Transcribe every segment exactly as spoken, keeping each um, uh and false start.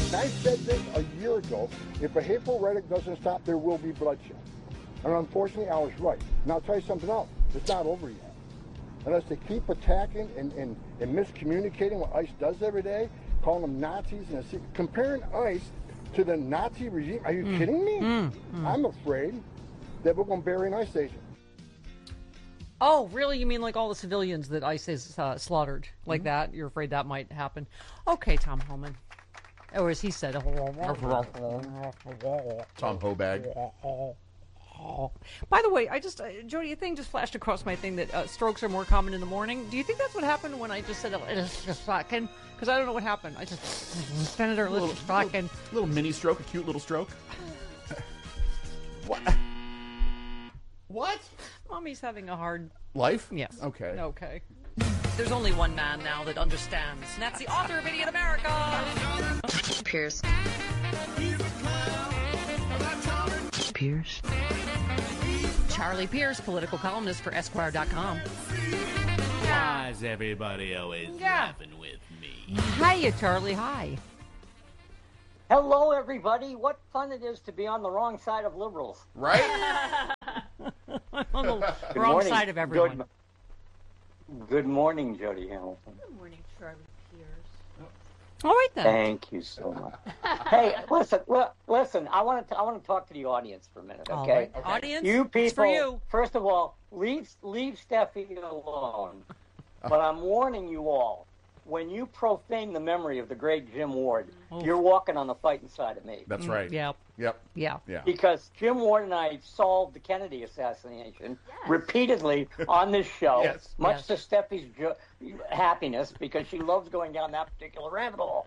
And I said this a year ago. If a hateful rhetoric doesn't stop, there will be bloodshed. And unfortunately, I was right. Now, I'll tell you something else. It's not over yet. Unless they keep attacking and, and, and miscommunicating what ICE does every day, calling them Nazis, and comparing ICE to the Nazi regime. Are you mm. kidding me? Mm. Mm. I'm afraid that we're going to bury an ICE agent. Oh, really? You mean like all the civilians that ICE has uh, slaughtered? Like mm-hmm. that? You're afraid that might happen? Okay, Tom Homan. Or as he said, Tom Hobag. By the way, I just, uh, Jody, a thing just flashed across my thing that uh, strokes are more common in the morning. Do you think that's what happened when I just said it's just fucking? Because I don't know what happened. I just, Senator, a little, fucking. Little, little mini stroke, a cute little stroke. What? What? Mommy's having a hard life? Yes. Okay. Okay. There's only one man now that understands, and that's the author of Idiot America. Pierce. Pierce. Charlie Pierce, political columnist for Esquire dot com. Why is everybody always yeah. laughing with me? Hiya, Charlie. Hi. Hello, everybody. What fun it is to be on the wrong side of liberals. Right? On the wrong morning. side of everyone. Good, good morning, Jody Hamilton. Good morning, Charlie Pierce. All right, then. Thank you so much. Hey, listen, l- listen. I want to I want to talk to the audience for a minute, okay? All right. Okay. Audience, you people. It's for you. First of all, leave leave Steffi alone. But I'm warning you all. When you profane the memory of the great Jim Ward, oh. you're walking on the fighting side of me. That's right. Mm, yep. Yep. Yeah. Yeah. Because Jim Ward and I solved the Kennedy assassination yes. repeatedly on this show, yes. much yes. to Steffi's jo- happiness, because she loves going down that particular rabbit hole.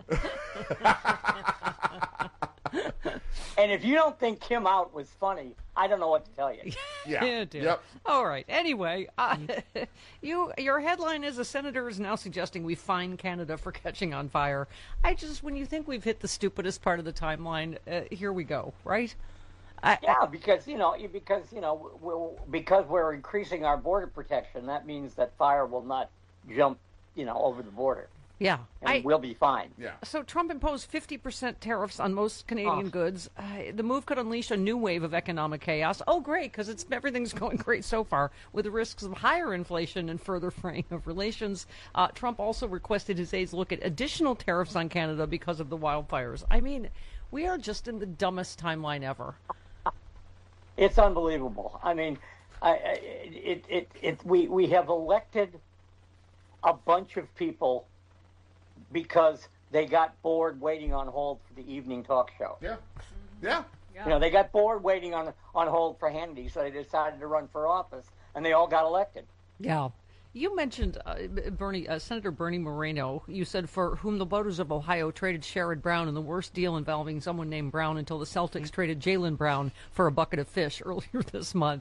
And if you don't think Kim Out was funny, I don't know what to tell you. Yeah. yeah yep. All right. Anyway, uh, you your headline is a senator is now suggesting we fine Canada for catching on fire. I just, when you think we've hit the stupidest part of the timeline, uh, here we go, right? I, yeah, I, because you know, because you know, we're, because we're increasing our border protection, that means that fire will not jump, you know, over the border. Yeah. And I, we'll be fine. Yeah. So Trump imposed fifty percent tariffs on most Canadian oh. goods. Uh, the move could unleash a new wave of economic chaos. Oh, great, because it's everything's going great so far, with the risks of higher inflation and further fraying of relations. Uh, Trump also requested his aides look at additional tariffs on Canada because of the wildfires. I mean, we are just in the dumbest timeline ever. It's unbelievable. I mean, I, I, it, it, it, we, we have elected a bunch of people because they got bored waiting on hold for the evening talk show. Yeah, yeah. You know, they got bored waiting on on hold for Hannity, so they decided to run for office, and they all got elected. Yeah. You mentioned uh, Bernie, uh, Senator Bernie Moreno. You said for whom the voters of Ohio traded Sherrod Brown in the worst deal involving someone named Brown until the Celtics traded Jaylen Brown for a bucket of fish earlier this month.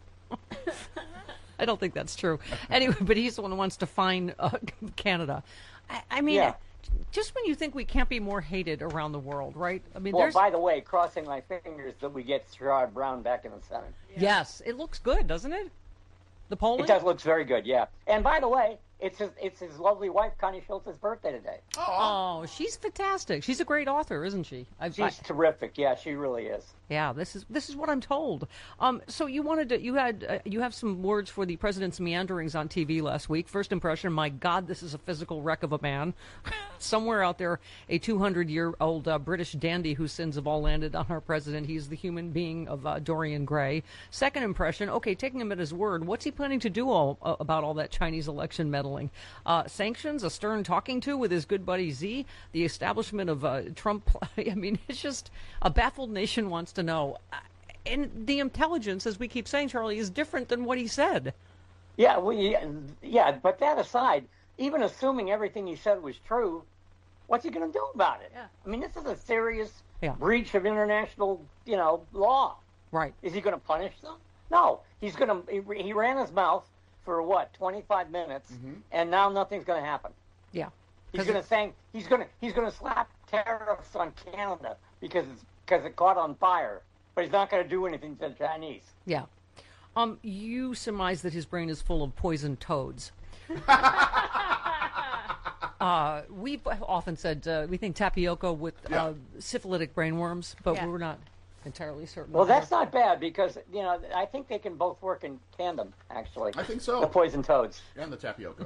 I don't think that's true. Anyway, but he's the one who wants to fine uh, Canada. I, I mean, yeah. just when you think we can't be more hated around the world, right? I mean, well, there's... by the way, crossing my fingers that we get Sherrod Brown back in the Senate. Yeah. Yes, it looks good, doesn't it? The polling? It does look very good, yeah. And by the way, it's his, it's his lovely wife, Connie Schultz's birthday today. Oh, she's fantastic. She's a great author, isn't she? I've, she's I, terrific. Yeah, she really is. Yeah, this is this is what I'm told. Um, so you wanted to, you had uh, you have some words for the president's meanderings on T V last week. First impression, my God, this is a physical wreck of a man. Somewhere out there, a two hundred year old uh, British dandy whose sins have all landed on our president. He's the human being of uh, Dorian Gray. Second impression, okay, taking him at his word, what's he planning to do all, uh, about all that Chinese election meddling? Uh, sanctions, a stern talking to with his good buddy Z, the establishment of uh, Trump. I mean, it's just a baffled nation wants to know. And the intelligence, as we keep saying, Charlie, is different than what he said. Yeah, we, yeah, but that aside, even assuming everything he said was true, what's he going to do about it? Yeah. I mean, this is a serious yeah. breach of international, you know, law. Right. Is he going to punish them? No. He's going to. He, he ran his mouth for what, twenty-five minutes, mm-hmm. and now nothing's going to happen. Yeah. He's going to say he's going to he's going to slap tariffs on Canada because it's because it caught on fire, but he's not going to do anything to the Chinese. Yeah. Um, you surmise that his brain is full of poisoned toads. Uh, we've often said uh, we think tapioca with Yeah. uh, syphilitic brainworms, but Yeah. we're not entirely certain. Well, whether- that's not bad because you know I think they can both work in tandem. Actually, I think so. The poison toads. And the tapioca.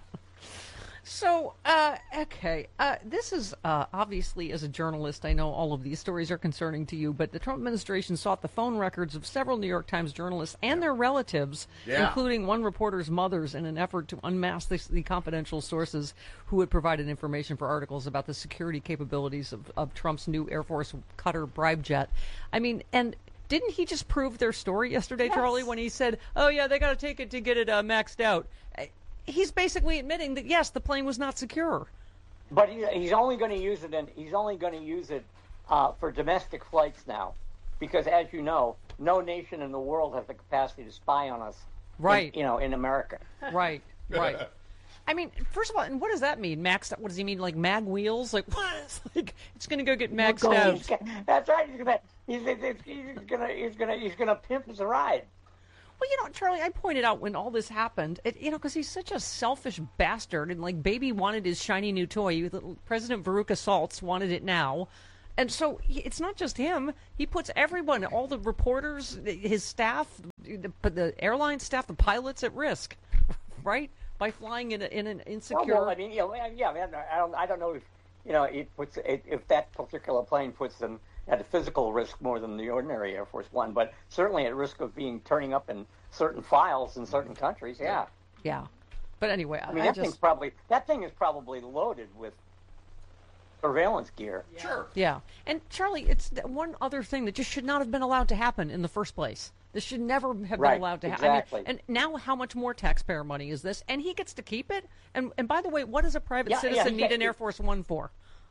So, uh, okay, uh, this is uh, obviously, as a journalist, I know all of these stories are concerning to you, but the Trump administration sought the phone records of several New York Times journalists and their relatives, Yeah. including one reporter's mothers, in an effort to unmask the, the confidential sources who had provided information for articles about the security capabilities of, of Trump's new Air Force cutter bribe jet. I mean, and didn't he just prove their story yesterday, Charlie, when he said, oh, yeah, they got to take it to get it uh, maxed out? He's basically admitting that yes, the plane was not secure. But he, he's only going to use it, and he's only going to use it uh, for domestic flights now, because as you know, no nation in the world has the capacity to spy on us. in- Right. you know, in America. Right, right. I mean, first of all, and what does that mean? Maxed out? What does he mean? Like mag wheels? Like what? It's like it's going to go get maxed Go- out. he's gonna- That's right. He's gonna. He's, he's, he's gonna. He's gonna. He's gonna pimp his ride. Well, you know, Charlie, I pointed out when all this happened, it, you know, because he's such a selfish bastard, and like, baby wanted his shiny new toy. President Veruca Saltz wanted it now. And so he, it's not just him. He puts everyone, all the reporters, his staff, the, the airline staff, the pilots at risk, right? By flying in, a, in an insecure. Well, well, I mean, you know, yeah. I, mean, I don't. I don't know if you know it puts it, if that particular plane puts them at a physical risk more than the ordinary Air Force One, but certainly at risk of being turning up in certain files in certain countries. Yeah. Yeah. But anyway, I mean, I that just. thing's probably that thing is probably loaded with surveillance gear. Sure. Yeah. And Charlie, it's th- one other thing that just should not have been allowed to happen in the first place. This should never have Right, been allowed to happen. exactly. I mean, and now how much more taxpayer money is this? And he gets to keep it? And and by the way, what does a private Yeah, yeah, citizen he need get- an Air Force One for?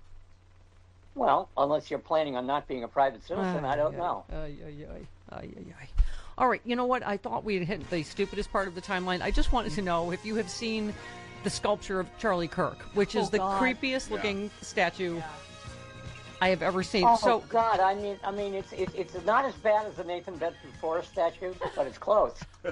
Well, unless you're planning on not being a private citizen, I don't know. Ay, ay, ay. Ay, ay, ay. All right, you know what? I thought we'd hit the stupidest part of the timeline. I just wanted to know if you have seen the sculpture of Charlie Kirk, which is Oh, the God. creepiest looking statue I have ever seen. Oh so God! I mean, I mean, it's it's it's not as bad as the Nathan Bedford Forrest statue, but it's close.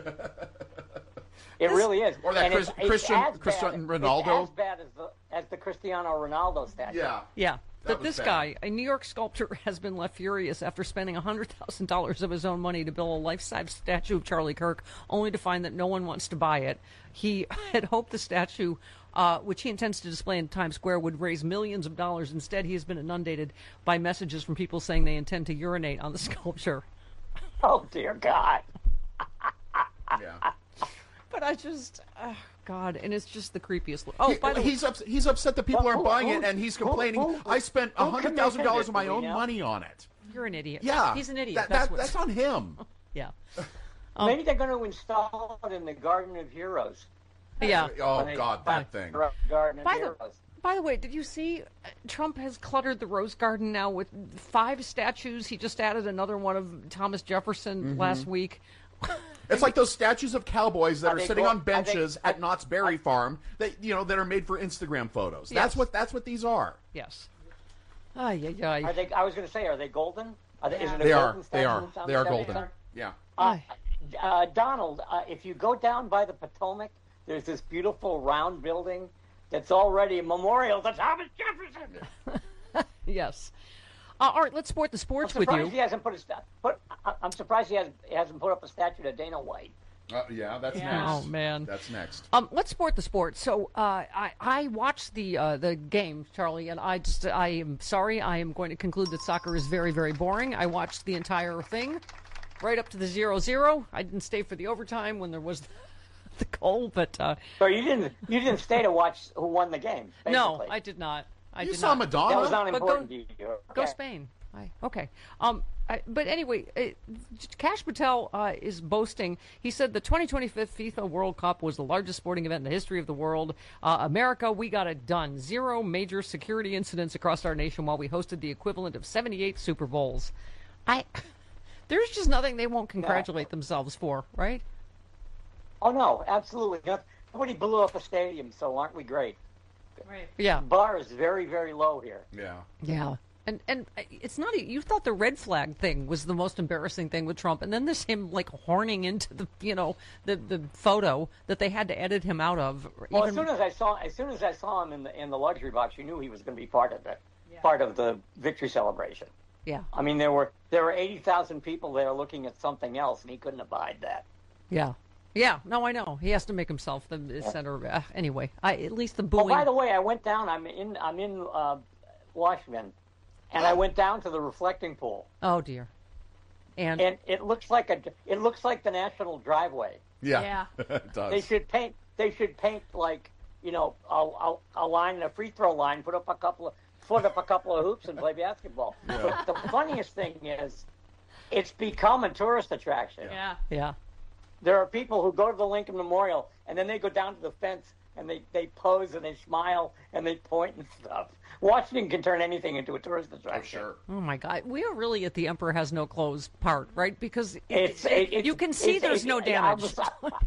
It really is. Or that And Chris- it's- it's Christian- as bad- Cristiano Ronaldo? It's as bad as the as the Cristiano Ronaldo statue. Yeah. Yeah. That But was this bad. guy, a New York sculptor, has been left furious after spending one hundred thousand dollars of his own money to build a life-size statue of Charlie Kirk, only to find that no one wants to buy it. He had hoped the statue, uh, which he intends to display in Times Square, would raise millions of dollars. Instead, he has been inundated by messages from people saying they intend to urinate on the sculpture. Oh dear God! Yeah. But I just, oh, God, and it's just the creepiest look. Oh, He- by the way, he's ups- he's upset that people Well, aren't who- buying who- it, and he's who- complaining. who- I spent who a hundred thousand dollars of my commissioned own it, do we money on it. you're an idiot. Yeah, He's an idiot. That, that's that- what. that's on him. Yeah. Maybe they're going to install it in the Garden of Heroes. Yeah. Oh When they- God, that thing. Garden of By the, Heroes. by the way, did you see uh, Trump has cluttered the Rose Garden now with five statues? He just added another one of Thomas Jefferson Mm-hmm. last week. It's like those statues of cowboys that Are are, they sitting go- on are they- benches at Knott's Berry I- Farm that you know that are made for Instagram photos. Yes. That's what that's what these are. Yes. Ay, ay, ay. Are they? I was going to say, are they golden? Are they, is it a They are. golden They statue are. of Thomas They are Jefferson? golden. Yeah. Uh, uh, Donald, uh, if you go down by the Potomac, there's this beautiful round building that's already a memorial to Thomas Jefferson. Yes. Uh, all right, let's sport the I'm sports with surprised you. he hasn't put a sta- put. I- I'm surprised he hasn't he hasn't put up a statue to Dana White. Uh, yeah, that's Yeah. next. Oh man. That's next. Um, let's sport the sport. So uh, I I watched the uh, the game, Charlie, and I just I am sorry. I am going to conclude that soccer is very very boring. I watched the entire thing, right up to the zero zero. I didn't stay for the overtime when there was the goal, but uh, So you didn't you didn't stay to watch who won the game. no, basically. I did not. I You did saw not. Madonna. That was not But go- important to you. Go Okay. Spain. I, okay. Um, I, but anyway, uh, Kash Patel uh, is boasting. He said the twenty twenty-five FIFA World Cup was the largest sporting event in the history of the world. Uh, America, we got it done. Zero major security incidents across our nation while we hosted the equivalent of seventy-eight Super Bowls. I, there's just nothing they won't congratulate themselves for, right? Oh no, absolutely not. Nobody blew up a stadium, so aren't we great? Right. Yeah. Bar is very very low here. Yeah. Yeah. And and it's not. You thought the red flag thing was the most embarrassing thing with Trump, and then there's him like horning into the you know the, the photo that they had to edit him out of. Well, even- as soon as I saw, as soon as I saw him in the in the luxury box, you knew he was going to be part of it, part of the victory celebration. Yeah. I mean, there were there were eighty thousand people there looking at something else, and he couldn't abide that. Yeah. Yeah. No, I know. He has to make himself the yeah. center. Uh, anyway, I, at least the booing. Oh, by the way, I went down. I'm in. I'm in uh, Washington, and I went down to the reflecting pool. Oh dear. And and it looks like a. It looks like the national driveway. Yeah. Yeah. It does. They should paint. They should paint like you know a, a, a line, a free throw line. Put up a couple of. Put up a couple of hoops and play basketball. Yeah. But the funniest thing is, it's become a tourist attraction. Yeah. yeah. There are people who go to the Lincoln Memorial and then they go down to the fence and they, they pose and they smile and they point and stuff. Washington can turn anything into a tourist attraction. For sure. Oh my God, we are really at the Emperor has no clothes part, right? Because It's, it, it, it's, you can see it's, there's it's, no I damage. was-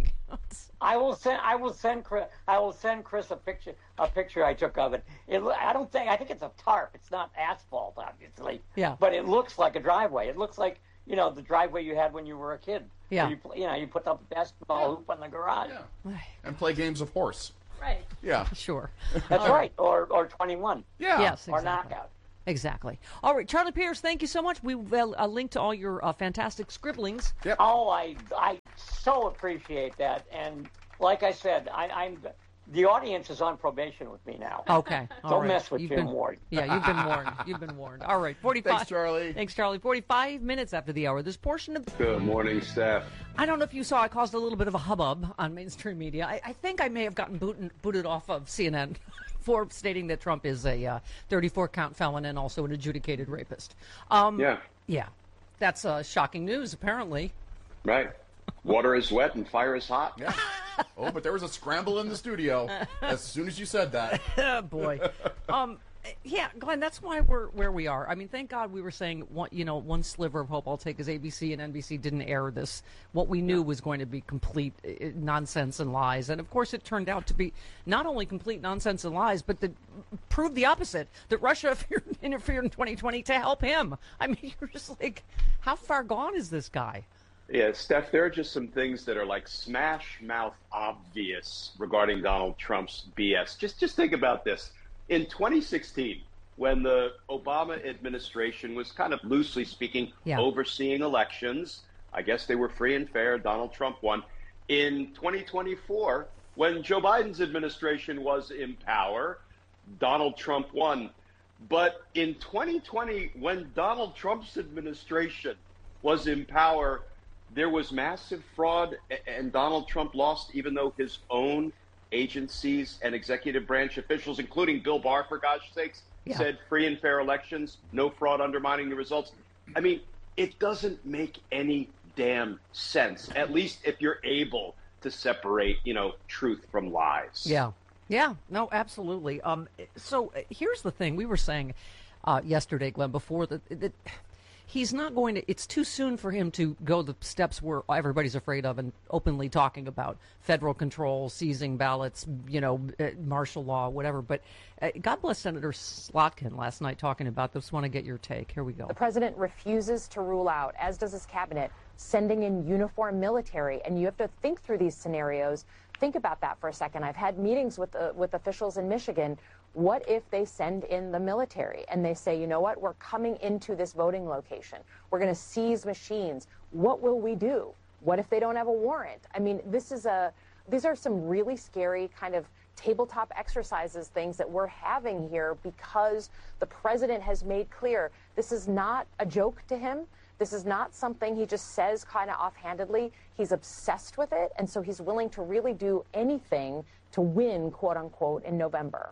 I will send. I will send Chris. I will send Chris a picture. A picture I took of it. It. I don't think. I think it's a tarp. It's not asphalt, obviously. Yeah. But it looks like a driveway. It looks like you know the driveway you had when you were a kid. Yeah. Where You, you know, you put up a basketball hoop in the garage. Yeah. And play games of horse. Right. Yeah. Sure. That's right. Or or twenty-one. Yeah. Yes. Or Exactly. knockout. Exactly. All right, Charlie Pierce, thank you so much. We will uh, link to all your uh, fantastic scribblings. Yep. Oh, I I so appreciate that. And like I said, I, I'm the audience is on probation with me now. Okay. All Don't right. mess with You've Jim been, Ward. Yeah, you've been warned. You've been warned. All right, forty-five. Thanks, Charlie. Thanks, Charlie. forty-five minutes after the hour. This portion of. Good morning, Steph. I don't know if you saw, I caused a little bit of a hubbub on mainstream media. I, I think I may have gotten booted, booted off of C N N for stating that Trump is a uh, thirty-four count felon and also an adjudicated rapist. Um, Yeah, Yeah. That's uh, shocking news, apparently. right. Water is wet and fire is hot. Yeah. Oh, but there was a scramble in the studio as soon as you said that. Oh, boy. um, yeah, Glenn, that's why we're where we are. I mean, thank God we were saying, one, you know, one sliver of hope I'll take is A B C and N B C didn't air this. What we knew was going to be complete uh, nonsense and lies. And, of course, it turned out to be not only complete nonsense and lies, but to prove the opposite, that Russia interfered in twenty twenty to help him. I mean, you're just like, how far gone is this guy? Yeah, Steph, there are just some things that are like smash mouth obvious regarding Donald Trump's B S. Just just think about this. In twenty sixteen, when the Obama administration was kind of loosely speaking Yeah. overseeing elections, I guess they were free and fair. Donald Trump won. In twenty twenty-four, when Joe Biden's administration was in power, Donald Trump won. But in twenty twenty, when Donald Trump's administration was in power, there was massive fraud, and Donald Trump lost, even though his own agencies and executive branch officials, including Bill Barr, for gosh sakes, Yeah. said free and fair elections, no fraud undermining the results. I mean, it doesn't make any damn sense, at least if you're able to separate, you know, truth from lies. Yeah. Yeah. No, absolutely. Um, so uh, here's the thing. We were saying uh, yesterday, Glenn, before that, that he's not going to, it's too soon for him to go the steps where everybody's afraid of and openly talking about federal control, seizing ballots, you know, uh, martial law, whatever. But uh, God bless Senator Slotkin last night talking about this. Want to get your take. Here we go. The president refuses to rule out, as does his cabinet, sending in uniformed military. And you have to think through these scenarios. Think about that for a second. I've had meetings with uh, with officials in Michigan. What if they send in the military and they say, you know what, we're coming into this voting location. We're going to seize machines. What will we do? What if they don't have a warrant? I mean, this is a these are some really scary kind of tabletop exercises, things that we're having here because the president has made clear this is not a joke to him. This is not something he just says kind of offhandedly. He's obsessed with it, and so he's willing to really do anything to win, quote unquote, in November.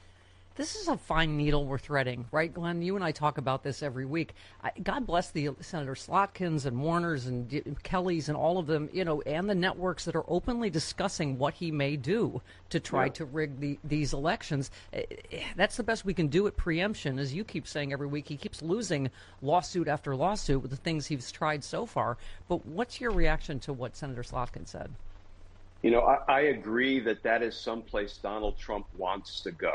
This is a fine needle we're threading, right, Glenn? You and I talk about this every week. I, God bless the Senator Slotkins and Warners and D- Kellys and all of them, you know, and the networks that are openly discussing what he may do to try Yeah. to rig the, these elections. Eh, eh, That's the best we can do at preemption. As you keep saying every week, he keeps losing lawsuit after lawsuit with the things he's tried so far. But what's your reaction to what Senator Slotkin said? You know, I, I agree that that is someplace Donald Trump wants to go.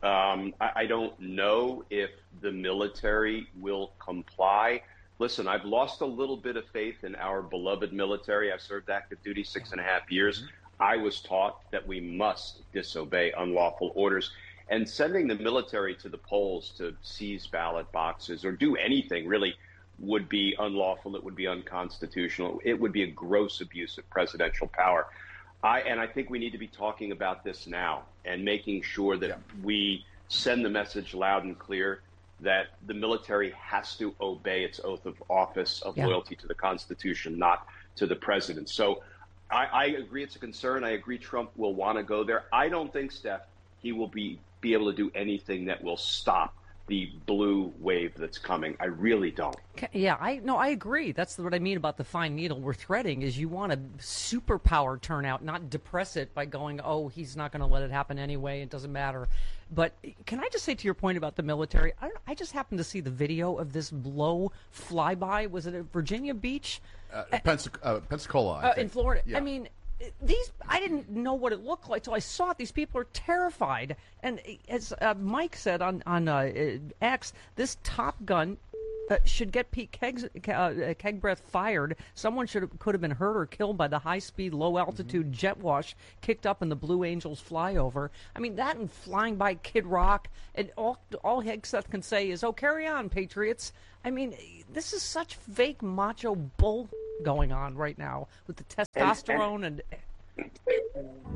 Um, I, I don't know if the military will comply. Listen, I've lost a little bit of faith in our beloved military. I've served active duty six and a half years. Mm-hmm. I was taught that we must disobey unlawful orders. And sending the military to the polls to seize ballot boxes or do anything really would be unlawful. It would be unconstitutional. It would be a gross abuse of presidential power. I, and I think we need to be talking about this now and making sure that yeah. we send the message loud and clear that the military has to obey its oath of office of yeah. loyalty to the Constitution, not to the president. So I, I agree it's a concern. I agree Trump will want to go there. I don't think, Steph, he will be, be able to do anything that will stop the blue wave that's coming. I really don't. Yeah, I no, I agree. That's what I mean about the fine needle we're threading is you want a superpower turnout, not depress it by going, oh, he's not going to let it happen anyway. It doesn't matter. But can I just say to your point about the military, I, I just happened to see the video of this low flyby. Was it at Virginia Beach? Uh, Pensac- uh, Pensacola, I uh, think. In Florida. Yeah. I mean, these, I didn't know what it looked like, so I saw it. These people are terrified. And as uh, Mike said on, on uh, X, this Top Gun uh, should get Pete Keg's, uh, Kegbreath fired. Someone should have, could have been hurt or killed by the high-speed, low-altitude mm-hmm. jet wash kicked up in the Blue Angels flyover. I mean, that and flying by Kid Rock, and all, all Hegseth can say is, oh, carry on, Patriots. I mean, this is such fake macho bull going on right now with the testosterone and... and